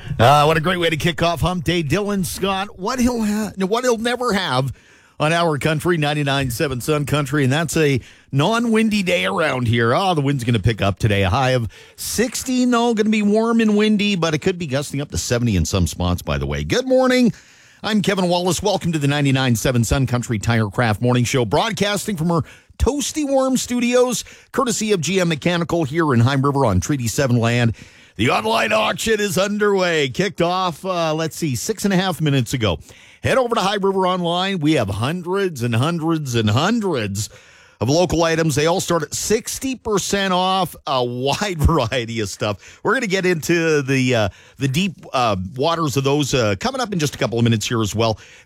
What a great way to kick off Hump Day. Dylan Scott, what he'll never have on our country, 99.7 Sun Country, and that's a non-windy day around here. The wind's going to pick up today. A high of 60. No, going to be warm and windy, but it could be gusting up to 70 in some spots, by the way. Good morning. I'm Kevin Wallace. Welcome to the 99.7 Sun Country Tirecraft Morning Show, broadcasting from our Toasty Warm Studios, courtesy of GM Mechanical here in Heim River on Treaty 7 land. The online auction is underway. Kicked off, 6.5 minutes ago. Head over to High River Online. We have hundreds and hundreds and hundreds of local items. They all start at 60% off, a wide variety of stuff. We're going to get into the deep waters of those coming up in just a couple of minutes here as well.